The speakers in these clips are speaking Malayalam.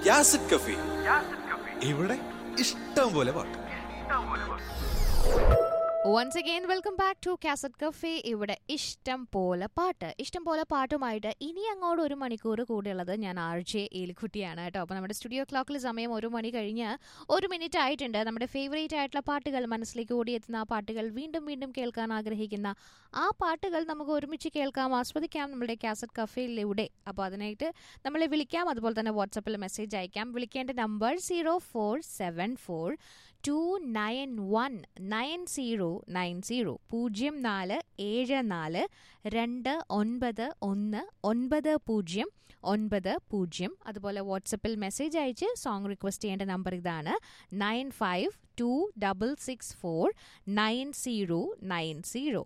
യാസിഡ് കഫി. ഇവിടെ ഇഷ്ടം പോലെ പാട്ട്. Once again welcome back to cassette cafe. ഇവിടെ ഇഷ്ടം പോലെ പാട്ട്. ഇഷ്ടം പോലെ പാട്ടുമായിട്ട് ഇനി അങ്ങോട്ട് 1 മണിക്കൂർ കൂടെയുള്ളത് ഞാൻ RJ ഏലിക്കുട്ടിയാണ് കേട്ടോ. അപ്പോൾ നമ്മുടെ സ്റ്റുഡിയോ ക്ലോക്കിൽ സമയം 1 മണി കഴിഞ്ഞ് 1 മിനിറ്റ് ആയിട്ടുണ്ട്. നമ്മുടെ ഫേവറേറ്റ് ആയിട്ടുള്ള പാട്ടുകൾ, മനസ്സിലേക്ക് ഓടിയെത്തുന്ന ആ പാട്ടുകൾ, വീണ്ടും വീണ്ടും കേൾക്കാൻ ആഗ്രഹിക്കുന്ന ആ പാട്ടുകൾ നമുക്ക് ഒരുമിച്ച് കേൾക്കാം, ആസ്വദിക്കാം നമ്മുടെ കാസറ്റ് കഫേയിലൂടെ. അപ്പോൾ അതിനായിട്ട് നമ്മളെ വിളിക്കാം, അതുപോലെ തന്നെ വാട്സപ്പിൽ മെസ്സേജ് അയക്കാം. വിളിക്കേണ്ട നമ്പർ 0474 291 9090 0474 291 9090. അതുപോലെ വാട്സപ്പിൽ മെസ്സേജ് അയച്ച് സോങ് റിക്വസ്റ്റ് ചെയ്യേണ്ട നമ്പർ ഇതാണ് 952664 9090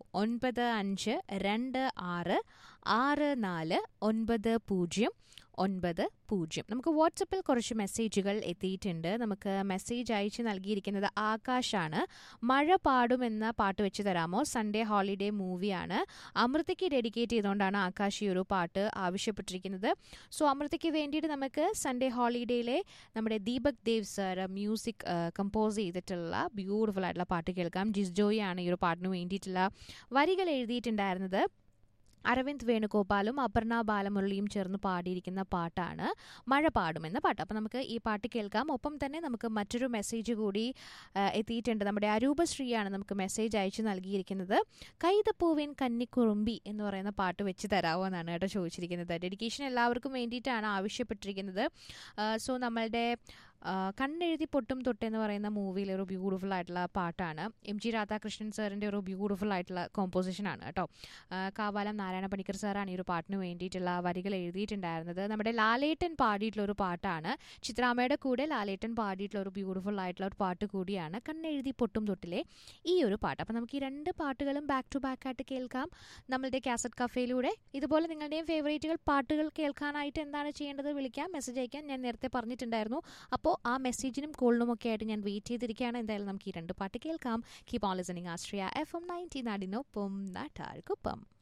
952664 നമുക്ക് വാട്സപ്പിൽ കുറച്ച് മെസ്സേജുകൾ എത്തിയിട്ടുണ്ട്. നമുക്ക് മെസ്സേജ് അയച്ച് നൽകിയിരിക്കുന്നത് ആകാശാണ്. മഴ പാടുമെന്ന പാട്ട് വെച്ച് തരാമോ? സൺഡേ ഹോളിഡേ മൂവിയാണ്. അമൃതയ്ക്ക് ഡെഡിക്കേറ്റ് ചെയ്തുകൊണ്ടാണ് ആകാശ് ഈ ഒരു പാട്ട് ആവശ്യപ്പെട്ടിരിക്കുന്നത്. സോ അമൃതയ്ക്ക് വേണ്ടിയിട്ട് നമുക്ക് സൺഡേ ഹോളിഡേയിലെ നമ്മുടെ Deepak Dev sir music compose ചെയ്തിട്ടുള്ള ബ്യൂട്ടിഫുൾ ആയിട്ടുള്ള പാട്ട് കേൾക്കാം. ജിസ് ജോയി ആണ് ഈ ഒരു പാട്ടിന് വേണ്ടിയിട്ടുള്ള വരികൾ എഴുതിയിട്ടുണ്ടായിരുന്നത്. അരവിന്ദ് വേണുഗോപാലും അപർണ ബാലമുരളിയും ചേർന്ന് പാടിയിരിക്കുന്ന പാട്ടാണ് മഴ പാടുമെന്ന പാട്ട്. അപ്പോൾ നമുക്ക് ഈ പാട്ട് കേൾക്കാം. ഒപ്പം തന്നെ നമുക്ക് മറ്റൊരു മെസ്സേജ് കൂടി എത്തിയിട്ടുണ്ട്. നമ്മുടെ അരൂപശ്രീയാണ് നമുക്ക് മെസ്സേജ് അയച്ചു നൽകിയിരിക്കുന്നത്. കൈതപ്പൂവിൻ കന്നിക്കുറുമ്പി എന്ന് പറയുന്ന പാട്ട് വെച്ച് തരാമോ എന്നാണ് കേട്ടോ ചോദിച്ചിരിക്കുന്നത്. ഡെഡിക്കേഷൻ എല്ലാവർക്കും വേണ്ടിയിട്ടാണ് ആവശ്യപ്പെട്ടിരിക്കുന്നത്. സോ നമ്മളുടെ കണ്ണെഴുതി പൊട്ടും തൊട്ട് എന്ന് പറയുന്ന മൂവിയിലെ ഒരു ബ്യൂട്ടിഫുൾ ആയിട്ടുള്ള പാട്ടാണ്. MG രാധാകൃഷ്ണൻ സാറിൻ്റെ ഒരു ബ്യൂട്ടിഫുൾ ആയിട്ടുള്ള കോമ്പോസിഷനാണ് കേട്ടോ. കാവാലം നാരായണ പണിക്കർ സാറാണ് ഈ ഒരു പാട്ടിന് വേണ്ടിയിട്ടുള്ള വരികൾ എഴുതിയിട്ടുണ്ടായിരുന്നത്. നമ്മുടെ ലാലേട്ടൻ പാടിയിട്ടുള്ള ഒരു പാട്ടാണ്. ചിത്രാമ്മയുടെ കൂടെ ലാലേട്ടൻ പാടിയിട്ടുള്ള ഒരു ബ്യൂട്ടിഫുൾ ആയിട്ടുള്ള ഒരു പാട്ട് കൂടിയാണ് കണ്ണെഴുതി പൊട്ടും തൊട്ടിലെ ഈ ഒരു പാട്ട്. അപ്പോൾ നമുക്ക് ഈ 2 പാട്ടുകളും ബാക്ക് ടു ബാക്ക് ആയിട്ട് കേൾക്കാം നമ്മളുടെ കാസറ്റ് കഫേയിലൂടെ. ഇതുപോലെ നിങ്ങളുടെയും ഫേവറേറ്റുകൾ പാട്ടുകൾ കേൾക്കാനായിട്ട് എന്താണ് ചെയ്യേണ്ടത്? വിളിക്കാം, മെസ്സേജ് അയക്കാൻ ഞാൻ നേരത്തെ പറഞ്ഞിട്ടുണ്ടായിരുന്നു. അപ്പോൾ ആ മെസ്സേജിനും കോളിനും ഒക്കെ ആയിട്ട് ഞാൻ വെയിറ്റ് ചെയ്തിരിക്കുകയാണ്. എന്തായാലും നമുക്ക് ഈ 2 പാട്ട് കേൾക്കാം. Keep on listening Ashraya FM 90 നാടിനൊപ്പം നാട്ടാർക്കൊപ്പം.